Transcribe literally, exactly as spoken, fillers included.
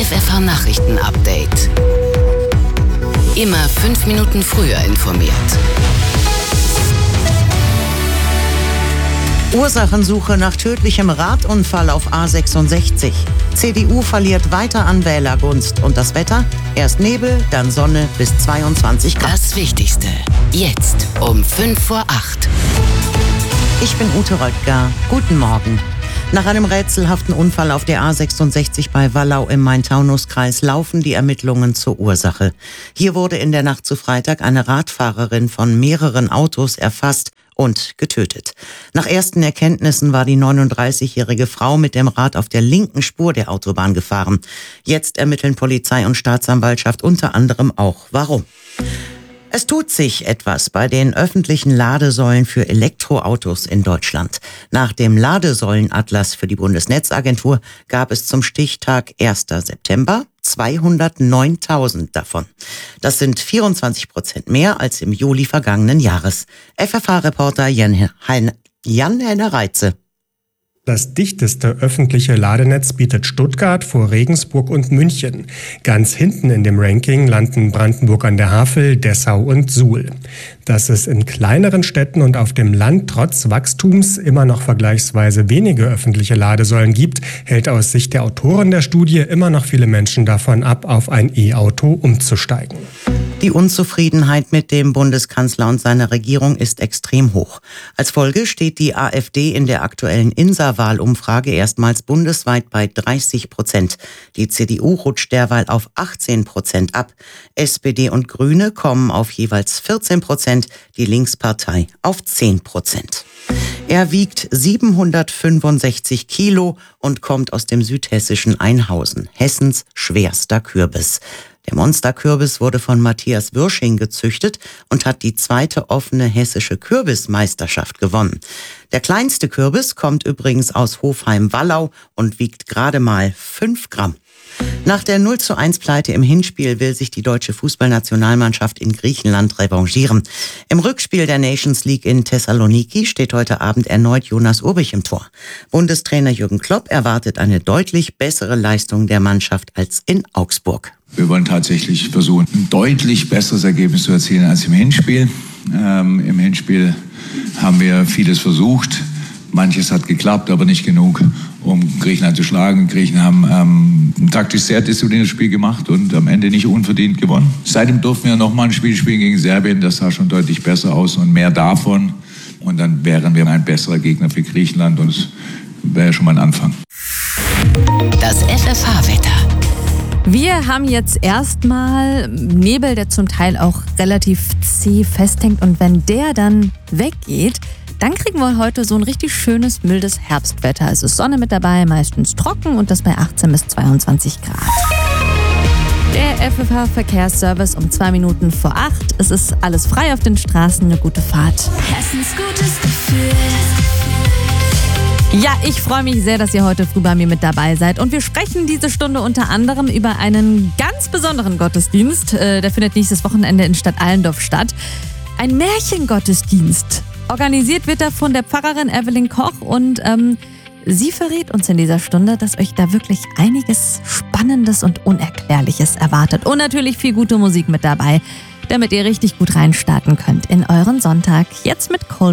F F H-Nachrichten-Update. Immer fünf Minuten früher informiert. Ursachensuche nach tödlichem Radunfall auf A sechsundsechzig. C D U verliert weiter an Wählergunst. Und das Wetter? Erst Nebel, dann Sonne bis zweiundzwanzig Grad. Das Wichtigste. Jetzt um fünf vor acht. Ich bin Ute Röttger. Guten Morgen. Nach einem rätselhaften Unfall auf der A sechsundsechzig bei Wallau im Main-Taunus-Kreis laufen die Ermittlungen zur Ursache. Hier wurde in der Nacht zu Freitag eine Radfahrerin von mehreren Autos erfasst und getötet. Nach ersten Erkenntnissen war die neununddreißigjährige Frau mit dem Rad auf der linken Spur der Autobahn gefahren. Jetzt ermitteln Polizei und Staatsanwaltschaft unter anderem auch, warum. Es tut sich etwas bei den öffentlichen Ladesäulen für Elektroautos in Deutschland. Nach dem Ladesäulenatlas für die Bundesnetzagentur gab es zum Stichtag ersten September zweihundertneuntausend davon. Das sind vierundzwanzig Prozent mehr als im Juli vergangenen Jahres. F F H-Reporter Jan, hein, Jan-Henner Reitze. Das dichteste öffentliche Ladenetz bietet Stuttgart vor Regensburg und München. Ganz hinten in dem Ranking landen Brandenburg an der Havel, Dessau und Suhl. Dass es in kleineren Städten und auf dem Land trotz Wachstums immer noch vergleichsweise wenige öffentliche Ladesäulen gibt, hält aus Sicht der Autoren der Studie immer noch viele Menschen davon ab, auf ein E-Auto umzusteigen. Die Unzufriedenheit mit dem Bundeskanzler und seiner Regierung ist extrem hoch. Als Folge steht die AfD in der aktuellen INSA-Wahlumfrage erstmals bundesweit bei dreißig Prozent. Die C D U rutscht derweil auf achtzehn Prozent ab. S P D und Grüne kommen auf jeweils vierzehn Prozent, die Linkspartei auf zehn Prozent. Er wiegt siebenhundertfünfundsechzig Kilo und kommt aus dem südhessischen Einhausen, Hessens schwerster Kürbis. Der Monsterkürbis wurde von Matthias Würsching gezüchtet und hat die zweite offene hessische Kürbismeisterschaft gewonnen. Der kleinste Kürbis kommt übrigens aus Hofheim-Wallau und wiegt gerade mal fünf Gramm. Nach der null zu eins Pleite im Hinspiel will sich die deutsche Fußballnationalmannschaft in Griechenland revanchieren. Im Rückspiel der Nations League in Thessaloniki steht heute Abend erneut Jonas Urbich im Tor. Bundestrainer Jürgen Klopp erwartet eine deutlich bessere Leistung der Mannschaft als in Augsburg. Wir wollen tatsächlich versuchen, ein deutlich besseres Ergebnis zu erzielen als im Hinspiel. Ähm, Im Hinspiel haben wir vieles versucht. Manches hat geklappt, aber nicht genug, um Griechenland zu schlagen. Die Griechen haben ähm, ein taktisch sehr diszipliniertes Spiel gemacht und am Ende nicht unverdient gewonnen. Seitdem durften wir nochmal ein Spiel spielen gegen Serbien. Das sah schon deutlich besser aus und mehr davon. Und dann wären wir ein besserer Gegner für Griechenland und das wäre schon mal ein Anfang. Das F F H-Wetter. Wir haben jetzt erstmal Nebel, der zum Teil auch relativ zäh festhängt. Und wenn der dann weggeht, dann kriegen wir heute so ein richtig schönes, mildes Herbstwetter. Es ist Sonne mit dabei, meistens trocken und das bei achtzehn bis zweiundzwanzig Grad. Der F F H-Verkehrsservice um zwei Minuten vor acht. Es ist alles frei auf den Straßen, eine gute Fahrt. Hessens gutes Gefühl. Ja, ich freue mich sehr, dass ihr heute früh bei mir mit dabei seid. Und wir sprechen diese Stunde unter anderem über einen ganz besonderen Gottesdienst. Der findet nächstes Wochenende in Stadt Allendorf statt. Ein Märchengottesdienst. Organisiert wird er von der Pfarrerin Evelyn Koch und ähm, sie verrät uns in dieser Stunde, dass euch da wirklich einiges Spannendes und Unerklärliches erwartet. Und natürlich viel gute Musik mit dabei, damit ihr richtig gut reinstarten könnt in euren Sonntag. Jetzt mit Cold